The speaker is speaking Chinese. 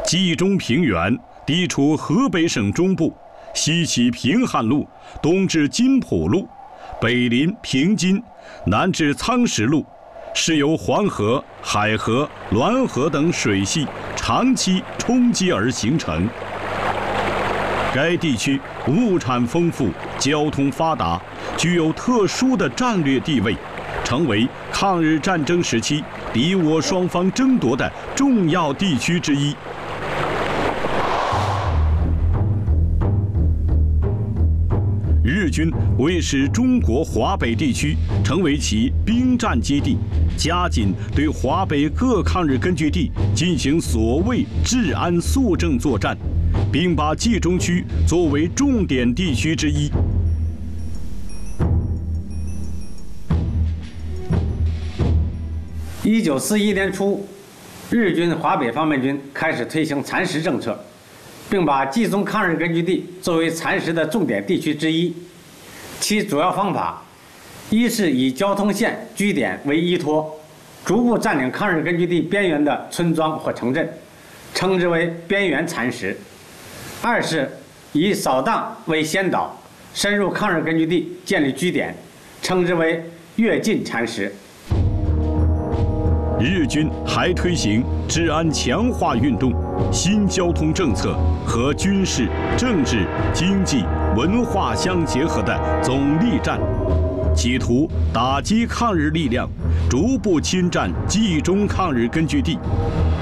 冀中平原地处河北省中部，西起平汉路，东至津浦路，北临平津，南至苍石路，是由黄河、海河、滦河等水系长期冲击而形成。该地区物产丰富，交通发达，具有特殊的战略地位，成为抗日战争时期敌我双方争夺的重要地区之一。日军为使中国华北地区成为其兵站基地，加紧对华北各抗日根据地进行所谓治安肃正作战，并把冀中区作为重点地区之一。 1941年初，日军华北方面军开始推行蚕食政策，并把冀中抗日根据地作为蚕食的重点地区之一。其主要方法，一是以交通线、据点为依托，逐步占领抗日根据地边缘的村庄或城镇，称之为边缘蚕食；二是以扫荡为先导，深入抗日根据地建立据点，称之为越境蚕食。 日军还推行治安强化运动、新交通政策和军事、政治、经济、文化相结合的总力战，企图打击抗日力量，逐步侵占冀中抗日根据地，